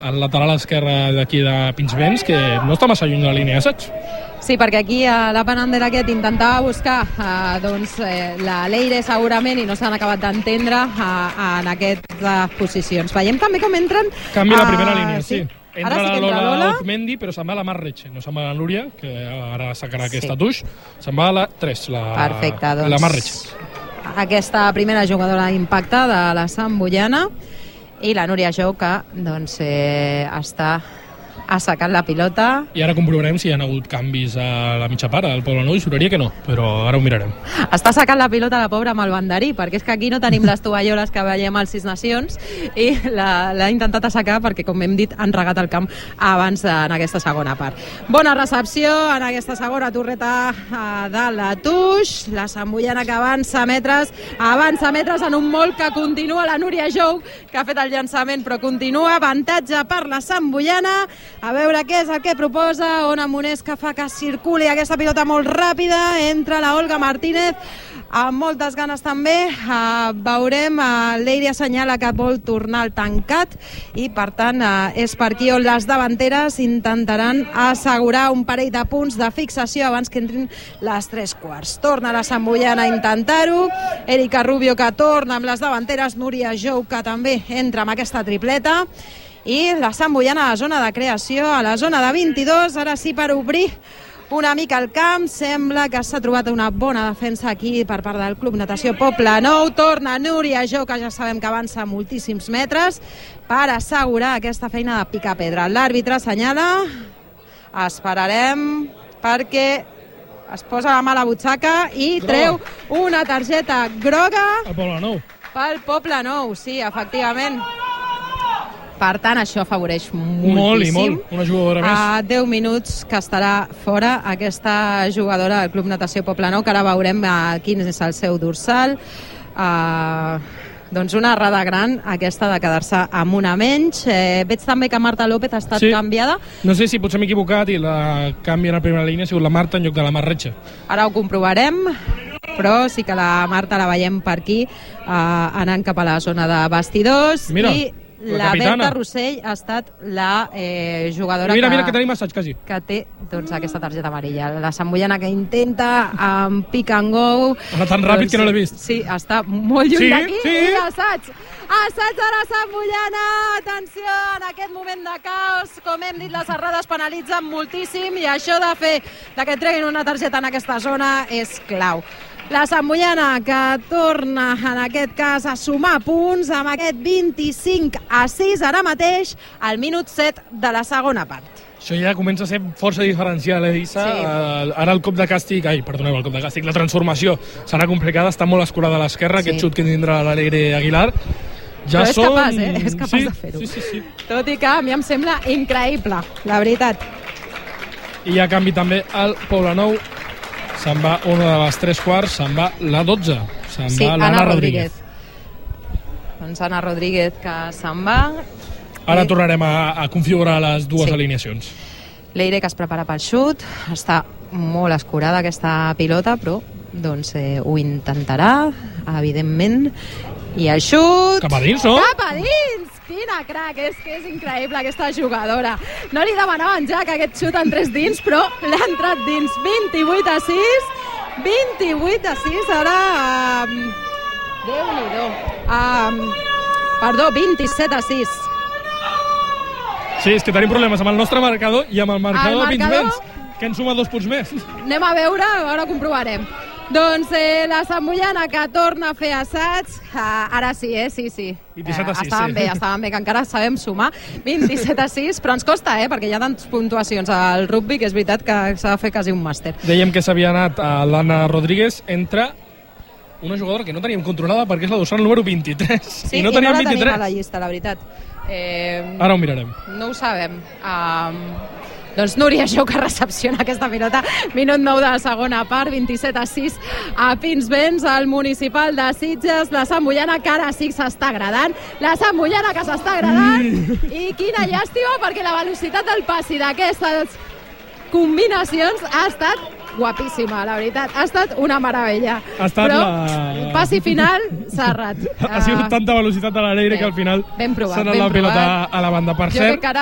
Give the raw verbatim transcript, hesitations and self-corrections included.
el lateral esquerre d'aquí de Pinsbens, que no està massa lluny de la línia d'assaig. Sí, perquè aquí a la Panander aquest intentava buscar eh, doncs, eh, la Leire segurament i no s'han acabat d'entendre eh, en aquestes posicions. Veiem també com entren... Canvia la eh, primera línia, sí. sí. Entra ara sí la que entra Lola, Lola. Mendi, però se'n va la Mar Retxe, no se'n va la Núria, que ara sacarà Sí. aquesta tuix. Se'n va la tres, la, Perfecte, doncs... la Mar Retxe. Aquesta primera jugadora d'impacte de la Samboiana i la Núria Jou, que doncs, eh, està assecant la pilota. I ara comprovarem si hi ha hagut canvis a la mitja part, al Poblenou, i juraria que no, però ara ho mirarem. Està assecant la pilota la pobra amb el banderí, perquè és que aquí no tenim les tovalloles que veiem als Sis Nacions i l'ha intentat assecar perquè, com hem dit, han regat el camp abans de, en aquesta segona part. Bona recepció en aquesta segona torreta eh, de la Tuix. La Samboiana que avança metres, avança metres en un molt que continua la Núria Jou, que ha fet el llançament, però continua. Avantatge per la Samboiana. A veure què és el que proposa Ona Monés, que fa que circuli aquesta pilota molt ràpida. Entra la Olga Martínez amb moltes ganes també. Uh, veurem, uh, l'Eire assenyala que vol tornar al tancat i per tant uh, és per aquí on les davanteres intentaran assegurar un parell de punts de fixació abans que entrin les tres quarts. Torna la Samboiana a intentar-ho. Erika Rubio, que torna amb les davanteres. Núria Jou, que també entra amb aquesta tripleta. I la Samboiana a la zona de creació, a la zona de vint-i-dos, ara sí per obrir una mica el camp. Sembla que s'ha trobat una bona defensa aquí per part del Club Natació Poblenou. Torna Núria Jou, que ja sabem que avança moltíssims metres, per assegurar aquesta feina de picar pedra. L'àrbitre assenyala, esperarem perquè es posa la mà a la butxaca i treu una targeta groga El Poblenou. pel Poblenou, sí, efectivament. Per tant, això afavoreix moltíssim. Molt i molt, una jugadora més. A deu minuts que estarà fora aquesta jugadora del Club Natació Poblenou, que ara veurem uh, quin és el seu dorsal. Uh, doncs una errada gran, aquesta de quedar-se amb una menys. Eh, veig també que Marta López ha estat Sí. canviada. No sé si potser m'he equivocat i la canvia a la primera línia ha sigut la Marta en lloc de la Mar Retxe. Ara ho comprovarem, però sí que la Marta la veiem per aquí, uh, anant cap a la zona de vestidors. Mira, I la la capitana. Berta Rossell ha estat la eh, jugadora Mira, que, mira que tenim assaig, quasi. que té doncs, aquesta targeta amarilla. La Samboiana que intenta amb pick and go. Ara tan ràpid que no l'he vist. Sí, està molt lluny Sí, d'aquí. sí. I assaig. Assaig de la Samboiana. Atenció, en aquest moment de caos. Com hem dit, les errades penalitzen moltíssim i això de fer de que treguin una targeta en aquesta zona és clau. La Samboiana que torna en aquest cas a sumar punts amb aquest vint-i-cinc a sis ara mateix al minut set de la segona part. Això ja comença a ser força diferencial, eh, Issa? Sí. Uh, ara el cop de càstig, ai, perdoneu, el cop de càstig, la transformació serà complicada, està molt escurada a l'esquerra, Sí. aquest xut que tindrà l'Alegre Aguilar. Ja Però és són... capaç, eh? És capaç sí, de fer-ho. Sí, sí, sí. Tot i que a mi em sembla increïble, la veritat. I a canvi també el Poblenou se'n va una de les tres quarts, se'n va la dotze, se'n Sí, va l'Anna Rodríguez. Doncs Anna Rodríguez que se'n va. Ara I tornarem a, a configurar les dues Sí. alineacions. Leire que es prepara pel xut. Està molt escurada aquesta pilota, però doncs eh, ho intentarà, evidentment. I el xut... Cap a dins, no? Cap a dins! Quina crac, és que és increïble aquesta jugadora. No li demanaven ja que aquest xut entrés dins, però l'ha entrat dins. vint-i-vuit a sis, vint-i-vuit a sis, ara... Um, Déu-n'hi-do. Um, perdó, vint-i-set a sis. Sí, és que tenim problemes amb el nostre marcador i amb el marcador, El de marcador? Pinsbens, que ens suma dos punts més. Anem a veure, ara ho comprovarem. Doncs eh, la Samboiana que torna a fer assaig, ah, ara sí, eh, sí, sí. vint-i-set a sis, estaven sí. bé, estaven bé, que encara sabem sumar. vint-i-set a sis, però ens costa, eh, perquè hi ha tantes puntuacions al rugby que és veritat que s'ha de fer quasi un màster. Dèiem que s'havia anat a l'Anna Rodríguez entre una jugadora que no teníem controlada perquè és la dorsal número vint-i-tres. Sí, I no i teníem no la tenim vint-i-tres. a la llista, la veritat. Eh, Ara ho mirarem. No ho sabem. Um, doncs Núria Jou que recepciona aquesta pilota. Minut nou de la segona part, vint-i-set a sis a Pinsbens, al municipal de Sitges. La Samboiana que ara sí s'està agradant. La Samboiana que s'està agradant. I quina llàstima perquè la velocitat del pas i d'aquestes combinacions ha estat guapíssima, la veritat. Ha estat una meravella. Ha estat Però, la... passi final, Serrat. Ha sigut tanta velocitat a l'aire que al final ben provat, s'ha anat ben la pilota provat. a la banda. Per Jo cert, crec que ara